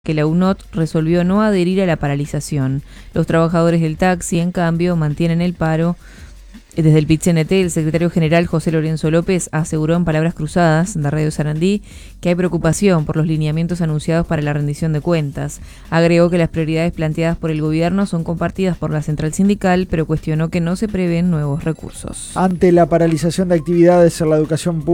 que la UNOT resolvió no adherir a la paralización. Los trabajadores del taxi, en cambio, mantienen el paro. Desde el PIT-CNT, el secretario general José Lorenzo López aseguró en palabras cruzadas de Radio Sarandí que hay preocupación por los lineamientos anunciados para la rendición de cuentas. Agregó que las prioridades planteadas por el gobierno son compartidas por la central sindical, pero cuestionó que no se prevén nuevos recursos. Ante la paralización de actividades en la educación pública,